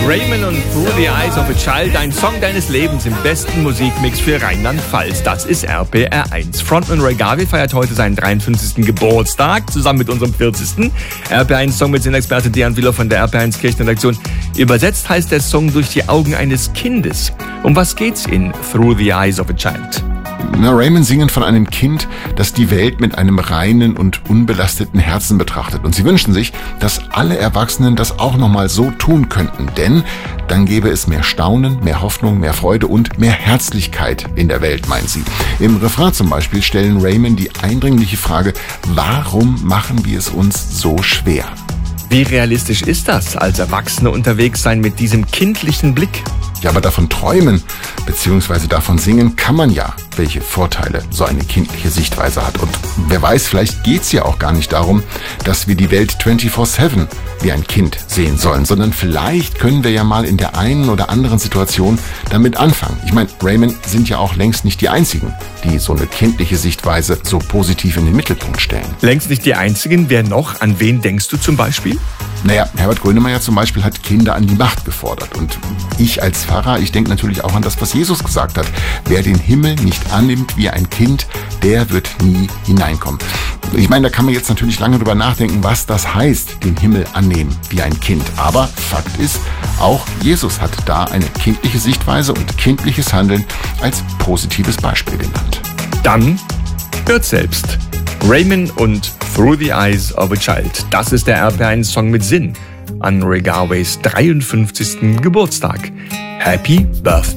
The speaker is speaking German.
Raymond und Through the Eyes of a Child, ein Song deines Lebens im besten Musikmix für Rheinland-Pfalz. Das ist RPR 1. Frontman Ray Garvey feiert heute seinen 53. Geburtstag, zusammen mit unserem 40. RPR 1 Song mit Sinnexperte Dejan Willer von der RPR 1 Kirchenredaktion. Übersetzt heißt der Song durch die Augen eines Kindes. Um was geht's in Through the Eyes of a Child? Raymond singt von einem Kind, das die Welt mit einem reinen und unbelasteten Herzen betrachtet. Und sie wünschen sich, dass alle Erwachsenen das auch nochmal so tun könnten. Denn dann gäbe es mehr Staunen, mehr Hoffnung, mehr Freude und mehr Herzlichkeit in der Welt, meint sie. Im Refrain zum Beispiel stellen Raymond die eindringliche Frage, warum machen wir es uns so schwer? Wie realistisch ist das, als Erwachsene unterwegs sein mit diesem kindlichen Blick? Ja, aber davon träumen bzw. davon singen kann man ja, welche Vorteile so eine kindliche Sichtweise hat. Und wer weiß, vielleicht geht's ja auch gar nicht darum, dass wir die Welt 24/7 wie ein Kind sehen sollen, sondern vielleicht können wir ja mal in der einen oder anderen Situation damit anfangen. Ich meine, Raymond sind ja auch längst nicht die Einzigen, die so eine kindliche Sichtweise so positiv in den Mittelpunkt stellen. Längst nicht die Einzigen. Wer noch? An wen denkst du zum Beispiel? Naja, Herbert Grönemeyer zum Beispiel hat Kinder an die Macht gefordert. Und ich als Pfarrer, ich denke natürlich auch an das, was Jesus gesagt hat. Wer den Himmel nicht annimmt wie ein Kind, der wird nie hineinkommen. Ich meine, da kann man jetzt natürlich lange drüber nachdenken, was das heißt, den Himmel annehmen wie ein Kind. Aber Fakt ist, auch Jesus hat da eine kindliche Sichtweise und kindliches Handeln als positives Beispiel genannt. Dann hört selbst. Raymond und Through the Eyes of a Child. Das ist der RPR 1 Song mit Sinn an Ray Garveys 53. Geburtstag. Happy Birthday.